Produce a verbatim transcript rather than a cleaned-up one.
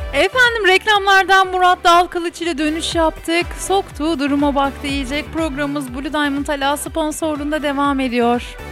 Efendim reklamlardan Murat Dalkılıç ile dönüş yaptık. Soktuğu duruma baktı yiyecek programımız Blue Diamond Ala sponsorluğunda devam ediyor.